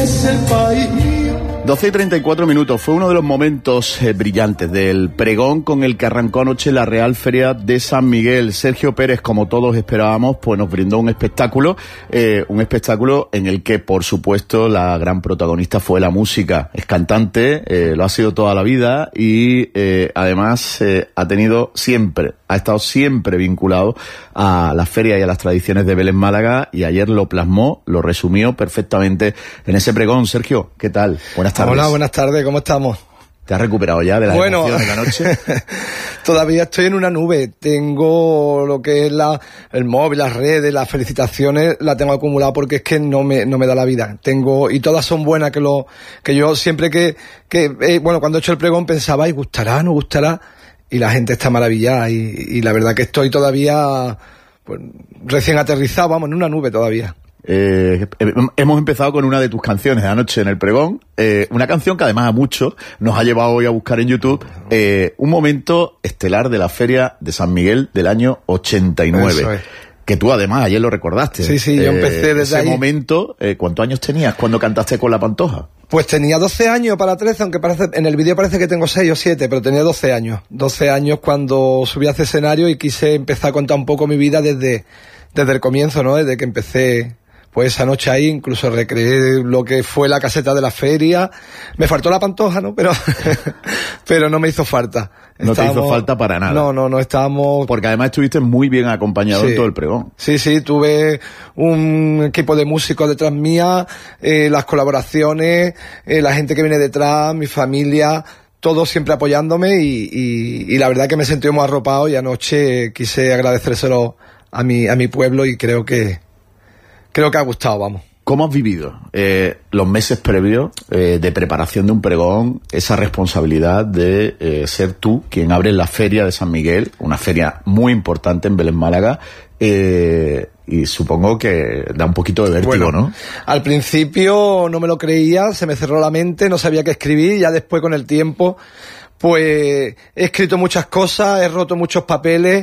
es el país mío. 12:34 fue uno de los momentos brillantes del pregón con el que arrancó anoche la Real Feria de San Miguel. Sergio Pérez, como todos esperábamos, pues nos brindó un espectáculo en el que, por supuesto, la gran protagonista fue la música. Es cantante, lo ha sido toda la vida y además ha estado siempre vinculado a la feria y a las tradiciones de Vélez Málaga, y ayer lo plasmó, lo resumió perfectamente en ese pregón. Sergio, ¿qué tal? Buenas tardes. Hola, buenas tardes, ¿cómo estamos? ¿Te has recuperado ya de la emoción de la noche? Todavía estoy en una nube. Tengo lo que es el móvil, las redes, las felicitaciones, la tengo acumulada porque es que no me da la vida. Y todas son buenas, que yo siempre cuando he hecho el pregón pensaba, ¿y gustará, no gustará? Y la gente está maravillada y la verdad que estoy todavía pues, recién aterrizado, vamos, en una nube todavía. Hemos empezado con una de tus canciones de anoche en el pregón, una canción que además a muchos nos ha llevado hoy a buscar en YouTube, un momento estelar de la Feria de San Miguel del año 89. Eso es. Que tú además ayer lo recordaste. Sí, yo empecé desde ese ahí. Momento, ¿cuántos años tenías cuando cantaste con La Pantoja? Pues tenía 12 años para 13, aunque en el vídeo parece que tengo 6 o 7, pero tenía 12 años. 12 años cuando subí a ese escenario y quise empezar a contar un poco mi vida desde el comienzo, ¿no? Desde que empecé, pues esa noche ahí, incluso recreé lo que fue la caseta de la feria. Me faltó La Pantoja, ¿no? Pero no me hizo falta. No te hizo falta para nada. No estábamos... Porque además estuviste muy bien acompañado en todo el pregón. Sí, tuve un equipo de músicos detrás mía, las colaboraciones, la gente que viene detrás, mi familia, todos siempre apoyándome y la verdad que me sentí muy arropado y anoche quise agradecérselo a mi pueblo y creo que ha gustado, vamos. ¿Cómo has vivido los meses previos de preparación de un pregón, esa responsabilidad de ser tú quien abre la Feria de San Miguel, una feria muy importante en Vélez Málaga, y supongo que da un poquito de vértigo, ¿no? Al principio no me lo creía, se me cerró la mente, no sabía qué escribir, ya después con el tiempo pues he escrito muchas cosas, he roto muchos papeles,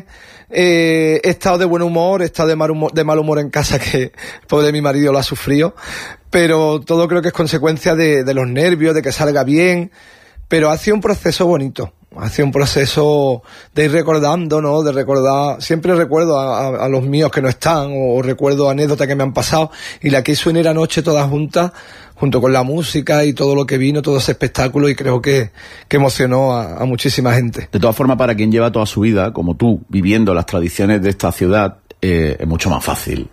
he estado de buen humor, he estado de mal humor en casa, que pobre mi marido lo ha sufrido, pero todo creo que es consecuencia de los nervios, de que salga bien, pero ha sido un proceso bonito. Ha sido un proceso de ir recordando, ¿no? De recordar, siempre recuerdo a los míos que no están, o recuerdo anécdotas que me han pasado, y la que hizo en anoche todas juntas, junto con la música y todo lo que vino, todo ese espectáculo, y creo que emocionó a muchísima gente. De todas formas, para quien lleva toda su vida, como tú, viviendo las tradiciones de esta ciudad, es mucho más fácil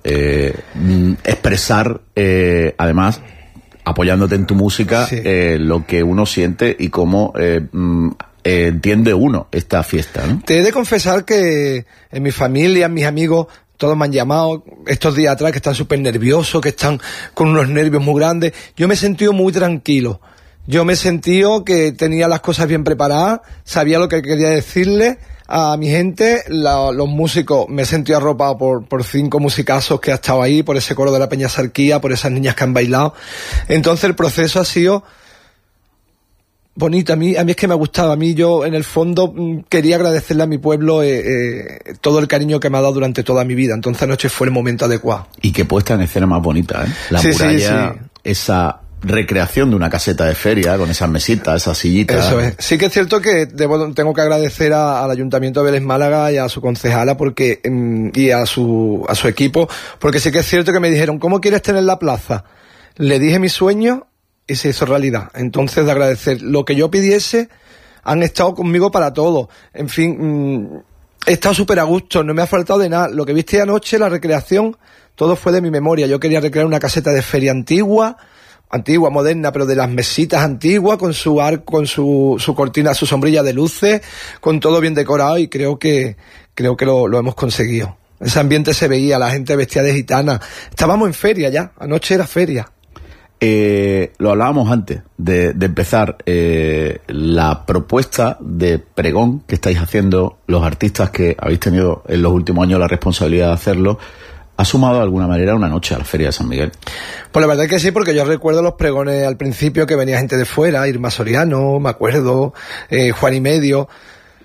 expresar, además, apoyándote en tu música, sí, lo que uno siente y cómo entiende uno esta fiesta, ¿no? Te he de confesar que en mi familia, en mis amigos, todos me han llamado estos días atrás que están súper nerviosos, que están con unos nervios muy grandes. Yo me he sentido muy tranquilo. Yo me he sentido que tenía las cosas bien preparadas, sabía lo que quería decirle a mi gente. Los músicos, me he sentido arropado por 5 musicazos que ha estado ahí, por ese coro de la Peña Sarquía, por esas niñas que han bailado. Entonces el proceso ha sido bonito. A mí es que me ha gustado. A mí, yo en el fondo quería agradecerle a mi pueblo todo el cariño que me ha dado durante toda mi vida. Entonces anoche fue el momento adecuado. Y qué puesta en escena más bonita, ¿eh? La muralla, esa recreación de una caseta de feria con esas mesitas, esas sillitas. Eso es. Sí que es cierto que tengo que agradecer al Ayuntamiento de Vélez Málaga y a su concejala y a su equipo, porque sí que es cierto que me dijeron, ¿cómo quieres tener la plaza? Le dije mi sueño y se hizo realidad. Entonces, de agradecer lo que yo pidiese, han estado conmigo para todo. En fin, he estado súper a gusto, no me ha faltado de nada. Lo que viste anoche, la recreación, todo fue de mi memoria. Yo quería recrear una caseta de feria antigua, moderna, pero de las mesitas antiguas, con su arco, con su cortina, su sombrilla de luces, con todo bien decorado, y creo que lo hemos conseguido. Ese ambiente se veía, la gente vestida de gitana. Estábamos en feria ya, anoche era feria. Lo hablábamos antes de empezar, la propuesta de pregón que estáis haciendo, los artistas que habéis tenido en los últimos años la responsabilidad de hacerlo, ¿ha sumado de alguna manera una noche a la Feria de San Miguel? Pues la verdad es que sí, porque yo recuerdo los pregones al principio que venía gente de fuera, Irma Soriano, me acuerdo, Juan y Medio.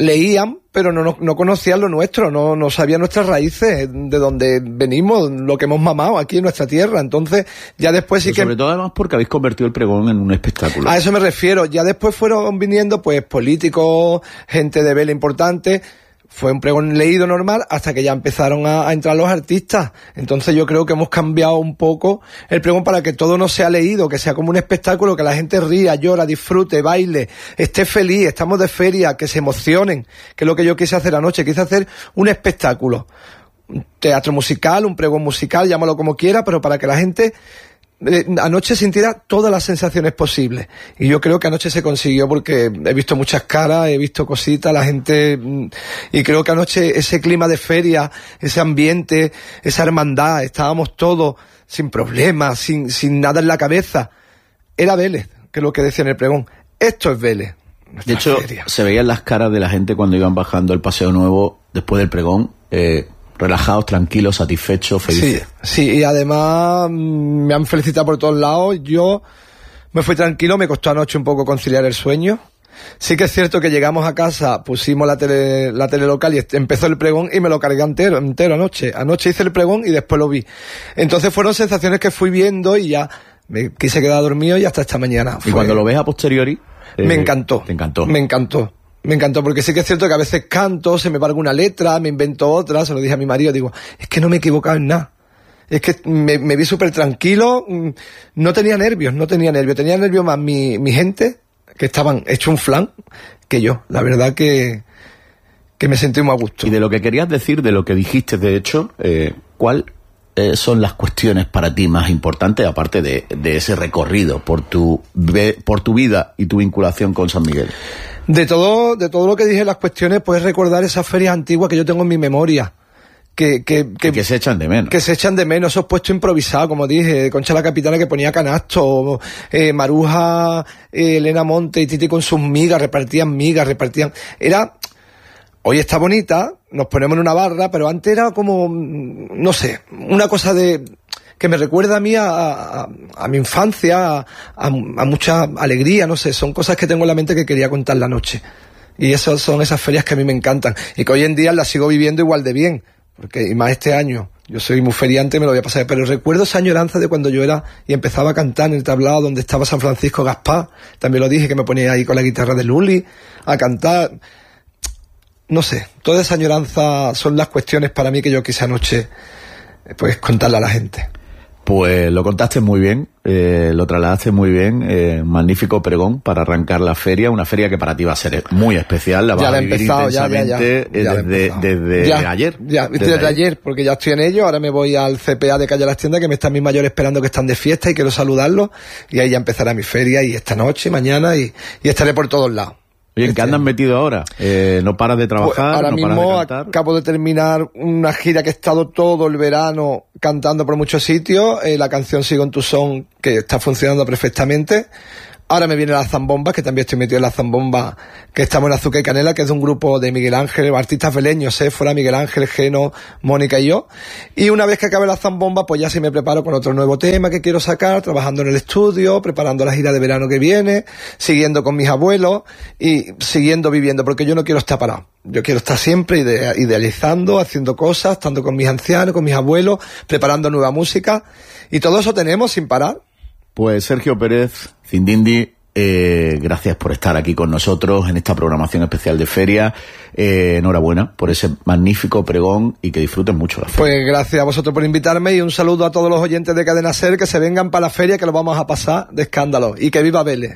leían, pero no conocían lo nuestro, no sabían nuestras raíces, de donde venimos, lo que hemos mamado aquí en nuestra tierra. Entonces, ya después sí que... Sobre todo además porque habéis convertido el pregón en un espectáculo. A eso me refiero. Ya después fueron viniendo, pues, políticos, gente de vela importante. Fue un pregón leído normal hasta que ya empezaron a entrar los artistas. Entonces yo creo que hemos cambiado un poco el pregón para que todo no sea leído, que sea como un espectáculo, que la gente ría, llora, disfrute, baile, esté feliz, estamos de feria, que se emocionen, que es lo que yo quise hacer anoche. Quise hacer un espectáculo, un teatro musical, un pregón musical, llámalo como quiera, pero para que la gente anoche sintiera todas las sensaciones posibles. Y yo creo que anoche se consiguió, porque he visto muchas caras, he visto cositas, la gente, y creo que anoche ese clima de feria, ese ambiente, esa hermandad, estábamos todos sin problemas, sin nada en la cabeza. Era Vélez, que es lo que decía en el pregón. Esto es Vélez. De hecho, feria. Se veían las caras de la gente cuando iban bajando el Paseo Nuevo después del pregón, relajados, tranquilos, satisfechos, felices. Sí, y además me han felicitado por todos lados. Yo me fui tranquilo, me costó anoche un poco conciliar el sueño. Sí que es cierto que llegamos a casa, pusimos la tele local y empezó el pregón y me lo cargué entero anoche. Anoche hice el pregón y después lo vi. Entonces fueron sensaciones que fui viendo y ya me quise quedar dormido y hasta esta mañana. Y cuando lo ves a posteriori... me encantó. ¿Te encantó? Me encantó. Me encantó, porque sí que es cierto que a veces canto, se me va alguna letra, me invento otra, se lo dije a mi marido, digo, es que no me he equivocado en nada. Es que me vi súper tranquilo, no tenía nervios, tenía nervios más mi gente, que estaban hecho un flan, que yo. La verdad que me sentí muy a gusto. Y de lo que querías decir, de lo que dijiste, de hecho, ¿cuál son las cuestiones para ti más importantes, aparte de ese recorrido por tu vida y tu vinculación con San Miguel? De todo lo que dije, las cuestiones, puedes recordar esas ferias antiguas que yo tengo en mi memoria. Que se echan de menos. Que se echan de menos, esos puestos improvisados, como dije, Concha la Capitana que ponía canasto, Maruja, Elena Monte y Titi con sus migas, repartían. Hoy está bonita, nos ponemos en una barra, pero antes era como, no sé, una cosa que me recuerda a mí a mi infancia, a mucha alegría, no sé, son cosas que tengo en la mente que quería contar la noche. Y esas son esas ferias que a mí me encantan y que hoy en día las sigo viviendo igual de bien, porque y más este año, yo soy muy feriante, me lo voy a pasar, pero recuerdo esa añoranza de cuando yo era y empezaba a cantar en el tablado donde estaba San Francisco Gaspar, también lo dije, que me ponía ahí con la guitarra de Luli a cantar. No sé, toda esa añoranza son las cuestiones para mí que yo quise anoche pues contarle a la gente. Pues lo contaste muy bien, lo trasladaste muy bien, magnífico pregón para arrancar la feria, una feria que para ti va a ser muy especial, la vas a vivir intensamente desde ayer. Desde ayer, porque ya estoy en ello, ahora me voy al CPA de Calle Las Tiendas, que me están mis mayores esperando, que están de fiesta y quiero saludarlos, y ahí ya empezará mi feria, y esta noche, mañana, y estaré por todos lados. Oye, ¿en qué andas metido ahora? ¿No paras de trabajar? Pues ahora ¿no mismo paras de cantar? Acabo de terminar una gira que he estado todo el verano cantando por muchos sitios. La canción Sigo en tu Son, que está funcionando perfectamente. Ahora me viene la zambomba, que también estoy metido en la zambomba, que estamos en Azúcar y Canela, que es de un grupo de Miguel Ángel, artistas veleños, Séfora, Miguel Ángel, Geno, Mónica y yo. Y una vez que acabe la zambomba, pues ya sí me preparo con otro nuevo tema que quiero sacar, trabajando en el estudio, preparando la gira de verano que viene, siguiendo con mis abuelos y siguiendo viviendo, porque yo no quiero estar parado. Yo quiero estar siempre idealizando, haciendo cosas, estando con mis ancianos, con mis abuelos, preparando nueva música. Y todo eso tenemos sin parar. Pues Sergio Pérez, Zindindi, gracias por estar aquí con nosotros en esta programación especial de feria. Enhorabuena por ese magnífico pregón y que disfruten mucho la feria. Pues gracias a vosotros por invitarme y un saludo a todos los oyentes de Cadena Ser, que se vengan para la feria, que lo vamos a pasar de escándalo. Y que viva Vélez.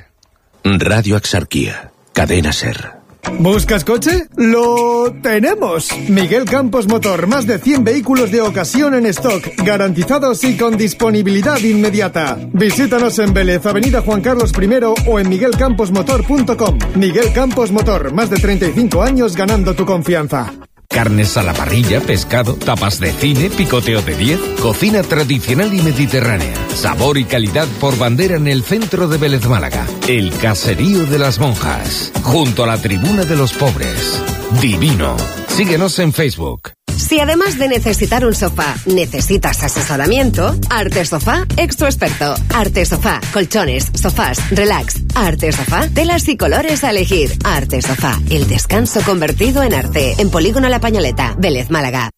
Radio Axarquía, Cadena Ser. ¿Buscas coche? ¡Lo tenemos! Miguel Campos Motor, más de 100 vehículos de ocasión en stock, garantizados y con disponibilidad inmediata. Visítanos en Vélez, Avenida Juan Carlos I o en miguelcamposmotor.com. Miguel Campos Motor, más de 35 años ganando tu confianza. Carnes a la parrilla, pescado, tapas de cine, picoteo de 10, cocina tradicional y mediterránea. Sabor y calidad por bandera en el centro de Vélez, Málaga. El Caserío de las Monjas, junto a la Tribuna de los Pobres. Divino. Síguenos en Facebook. Si además de necesitar un sofá, necesitas asesoramiento, Arte Sofá Extra Experto. Arte Sofá, colchones, sofás, relax. Arte Sofá, telas y colores a elegir. Arte Sofá, el descanso convertido en arte. En Polígono La Pañoleta, Vélez, Málaga.